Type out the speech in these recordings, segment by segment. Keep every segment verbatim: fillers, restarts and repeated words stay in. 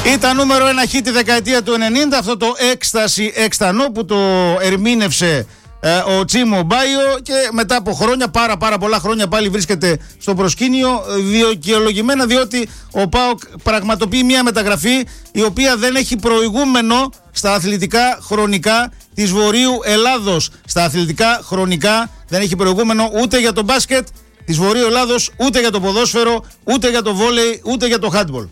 Ήταν νούμερο ένα χit τη δεκαετία του ενενήντα, αυτό το έκσταση εκστανό που το ερμήνευσε ε, ο Τσίμο Μπάιο, και μετά από χρόνια, πάρα πάρα πολλά χρόνια, πάλι βρίσκεται στο προσκήνιο, δικαιολογημένα, διότι ο ΠΑΟΚ πραγματοποιεί μια μεταγραφή η οποία δεν έχει προηγούμενο στα αθλητικά χρονικά της Βορείου Ελλάδος. Στα αθλητικά χρονικά δεν έχει προηγούμενο ούτε για το μπάσκετ της Βορείου Ελλάδος, ούτε για το ποδόσφαιρο, ούτε για το βόλεϊ, ούτε για το handball.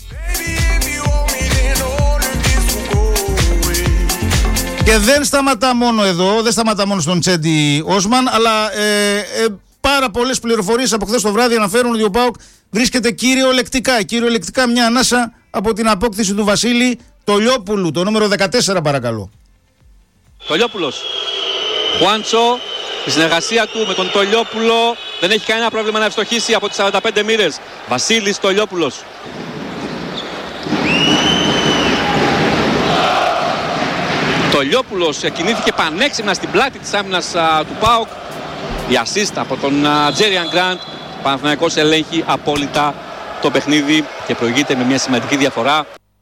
Και δεν σταματά μόνο εδώ, δεν σταματά μόνο στον Τσέντι Όσμαν, αλλά ε, ε, πάρα πολλές πληροφορίες από χθες το βράδυ αναφέρουν ότι ο ΠΑΟΚ βρίσκεται κυριολεκτικά, κυριολεκτικά μια ανάσα από την απόκτηση του Βασίλη Τολιόπουλου, το νούμερο δεκατέσσερα, παρακαλώ. Τολιόπουλος, Χουάντσο, η συνεργασία του με τον Τολιόπουλο δεν έχει κανένα πρόβλημα να ευστοχίσει από τις σαράντα πέντε μοίρες. Βασίλης Τολιόπουλος. Τολιόπουλος κινήθηκε πανέξυπνα στην πλάτη της άμυνας α, του ΠΑΟΚ. Η ασίστα από τον Τζέριαν Γκραντ. Ο Παναθηναϊκός ελέγχει απόλυτα το παιχνίδι και προηγείται με μια σημαντική διαφορά.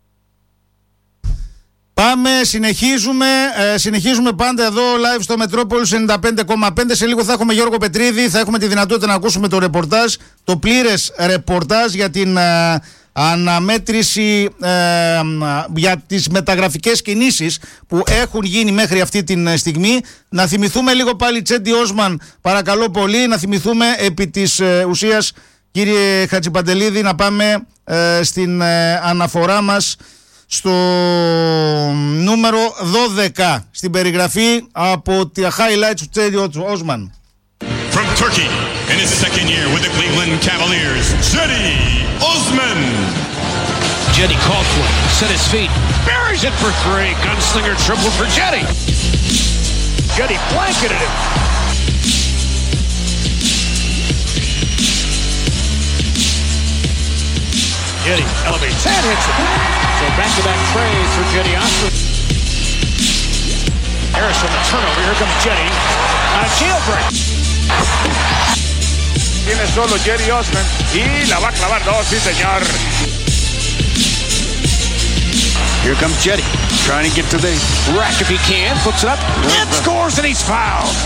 Πάμε, συνεχίζουμε, ε, συνεχίζουμε πάντα εδώ live στο Μετρόπολης ενενήντα πέντε κόμμα πέντε. Σε λίγο θα έχουμε Γιώργο Πετρίδη, θα έχουμε τη δυνατότητα να ακούσουμε το ρεπορτάζ, το πλήρες ρεπορτάζ για την ε, αναμέτρηση, ε, για τις μεταγραφικές κινήσεις που έχουν γίνει μέχρι αυτή τη στιγμή. Να θυμηθούμε λίγο πάλι Τσέντι Όσμαν, παρακαλώ πολύ, να θυμηθούμε επί της ε, ουσίας, κύριε Χατζιπαντελίδη, να πάμε ε, στην ε, αναφορά μας στο νούμερο δώδεκα στην περιγραφή από τα highlights του Τσέντι Όσμαν. From Turkey in his second year with the Cleveland Cavaliers, Cedi Osman. Cedi called for it, set his feet, buries it for three. Gunslinger triple for Cedi. Cedi blanketed him. Cedi elevates and hits it. So back-to-back trays for Cedi Osman. Harris from the turnover. Here comes Cedi. A jailbreak. Tiene solo Cedi Osman y la va a clavar dos, sí señor. Here comes Cedi, trying to get to the rack if he can, flips it up, and scores, and he's fouled.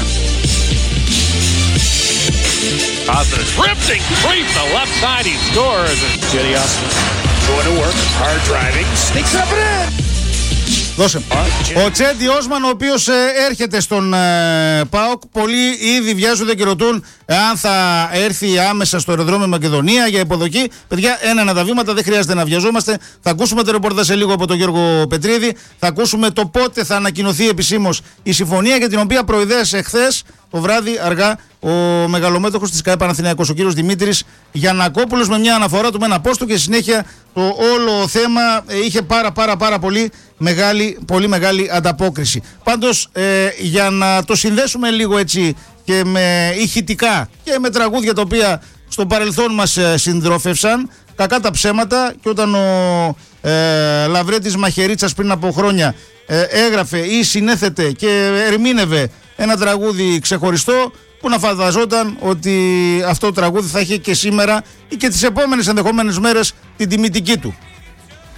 Osman is drifting, creep the left side, he scores. Cedi Osman going to work, hard driving, sneaks up and in. Δώσε. Ο Τσέντι Όσμαν, ο οποίος ε, έρχεται στον ε, ΠΑΟΚ. Πολλοί ήδη βιάζονται και ρωτούν αν θα έρθει άμεσα στο αεροδρόμιο Μακεδονία για υποδοχή. Παιδιά, ένα-ένα τα βήματα, δεν χρειάζεται να βιαζόμαστε. Θα ακούσουμε το ρεπορτάζ σε λίγο από τον Γιώργο Πετρίδη. Θα ακούσουμε το πότε θα ανακοινωθεί επισήμως η συμφωνία για την οποία προειδέασε χθες το βράδυ αργά ο μεγαλομέτωχος της ΚΑΕ Παναθηναϊκός, ο κύριος Δημήτρης Γιαννακόπουλος, με μια αναφορά του με ένα post του, και συνέχεια το όλο θέμα είχε πάρα πάρα πάρα πολύ μεγάλη, πολύ μεγάλη ανταπόκριση. Πάντως ε, για να το συνδέσουμε λίγο έτσι και με ηχητικά και με τραγούδια τα οποία στο παρελθόν μας ε, συντρόφευσαν, κακά τα ψέματα, και όταν ο ε, Λαβρέτης Μαχαιρίτσας πριν από χρόνια ε, έγραφε ή συνέθετε και ερμήνευε ένα τραγούδι ξεχωριστό, που να φανταζόταν ότι αυτό το τραγούδι θα έχει και σήμερα ή και τις επόμενες ενδεχόμενες μέρες την τιμητική του.